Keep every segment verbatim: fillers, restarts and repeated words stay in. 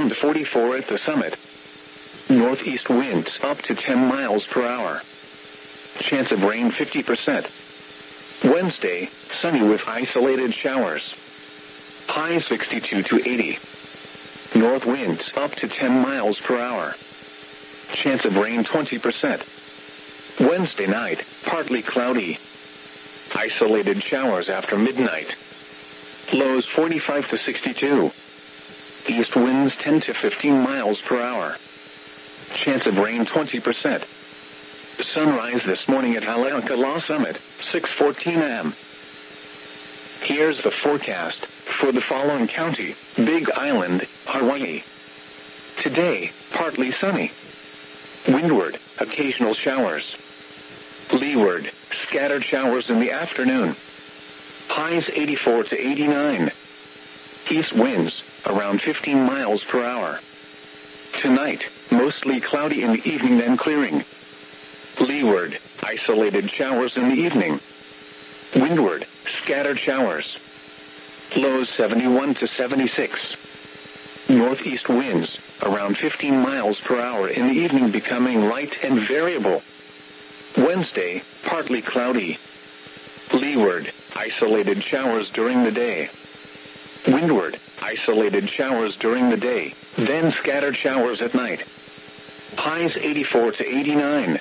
to forty-four at the summit. Northeast winds up to ten miles per hour. Chance of rain fifty percent. Wednesday, sunny with isolated showers. High sixty-two to eighty. North winds up to ten miles per hour. Chance of rain twenty percent. Wednesday night, partly cloudy. Isolated showers after midnight. Lows forty-five to sixty-two. East winds ten to fifteen miles per hour. Chance of rain twenty percent. Sunrise this morning at Haleakala Summit, six fourteen a m Here's the forecast for the following county: Big Island, Hawaii. Today, partly sunny. Windward, occasional showers. Leeward, scattered showers in the afternoon. Highs eighty-four to eighty-nine. East winds, around fifteen miles per hour. Tonight, mostly cloudy in the evening then clearing. Leeward, isolated showers in the evening. Windward, scattered showers. Lows seventy-one to seventy-six. Northeast winds, around fifteen miles per hour in the evening becoming light and variable. Wednesday, partly cloudy. Leeward, isolated showers during the day. Windward, isolated showers during the day, then scattered showers at night. Highs eighty-four to eighty-nine.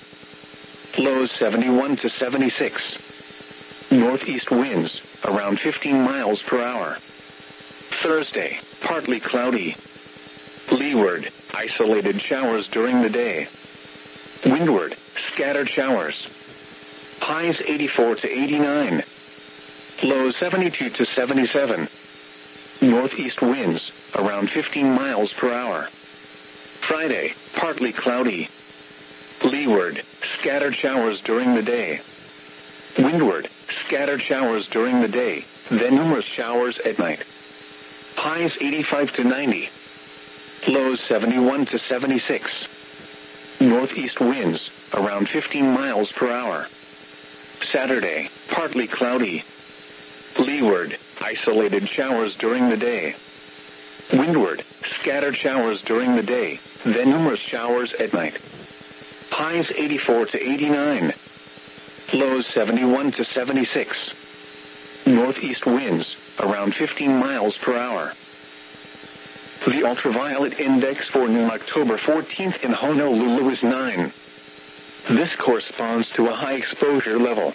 Lows seventy-one to seventy-six. Northeast winds, around fifteen miles per hour. Thursday, partly cloudy. Leeward, isolated showers during the day. Windward, scattered showers. Highs eighty-four to eighty-nine. Lows seventy-two to seventy-seven. Northeast winds, around fifteen miles per hour. Friday, partly cloudy. Leeward, scattered showers during the day. Windward, scattered showers during the day, then numerous showers at night. Highs eighty-five to ninety. Lows seventy-one to seventy-six. Northeast winds, around fifteen miles per hour. Saturday, partly cloudy. Leeward, isolated showers during the day. Windward, scattered showers during the day, then numerous showers at night. Highs eighty-four to eighty-nine. Lows seventy-one to seventy-six. Northeast winds, around fifteen miles per hour. The ultraviolet index for noon October fourteenth in Honolulu is nine. This corresponds to a high exposure level.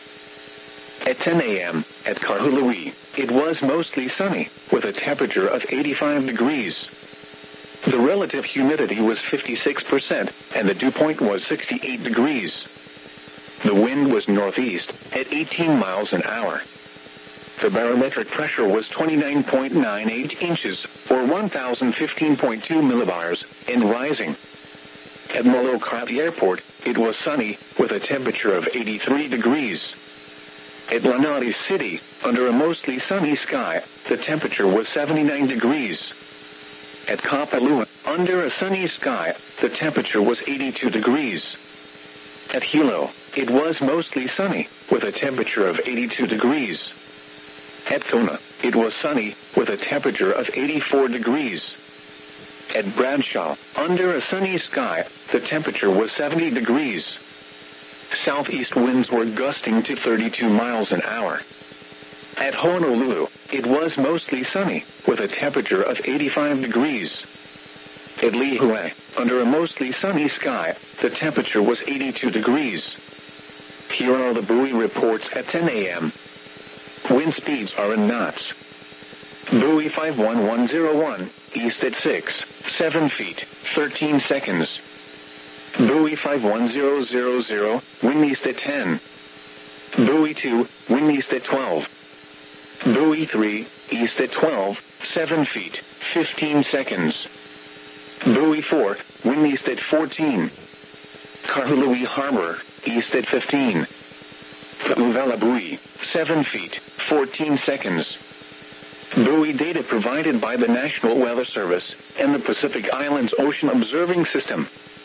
At ten a m, at Kahului, it was mostly sunny, with a temperature of eighty-five degrees. The relative humidity was fifty-six percent, and the dew point was sixty-eight degrees. The wind was northeast, at eighteen miles an hour. The barometric pressure was twenty-nine point nine eight inches, or one thousand fifteen point two millibars, and rising. At Molokai Airport, it was sunny, with a temperature of eighty-three degrees. At Lanai City, under a mostly sunny sky, the temperature was seventy-nine degrees. At Kapalua, under a sunny sky, the temperature was eighty-two degrees. At Hilo, it was mostly sunny, with a temperature of eighty-two degrees. At Kona, it was sunny, with a temperature of eighty-four degrees. At Bradshaw, under a sunny sky, the temperature was seventy degrees. Southeast winds were gusting to thirty-two miles an hour. At Honolulu, it was mostly sunny, with a temperature of eighty-five degrees. At Lihue, under a mostly sunny sky, the temperature was eighty-two degrees. Here are the buoy reports at ten a m Wind speeds are in knots. Buoy five one one zero one, east at six, seven feet, thirteen seconds. Buoy five one zero zero zero, wind east at ten. Buoy two, wind east at twelve. Buoy three, east at twelve, seven feet, fifteen seconds. Buoy four, wind east at fourteen. Kahului Harbor, east at fifteen. Kauvela Buoy, seven feet, fourteen seconds. Buoy data provided by the National Weather Service and the Pacific Islands Ocean Observing System.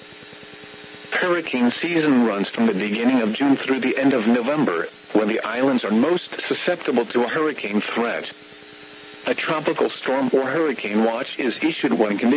Hurricane season runs from the beginning of June through the end of November, when the islands are most susceptible to a hurricane threat. A tropical storm or hurricane watch is issued when conditions